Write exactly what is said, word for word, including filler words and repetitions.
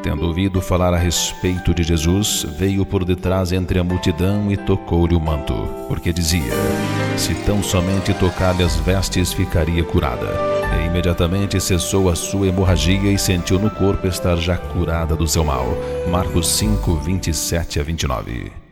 tendo ouvido falar a respeito de Jesus, veio por detrás entre a multidão e tocou-lhe o manto, porque dizia: se tão somente tocar-lhe as vestes, ficaria curada. E imediatamente cessou a sua hemorragia e sentiu no corpo estar já curada do seu mal. Marcos cinco, vinte e sete a vinte e nove.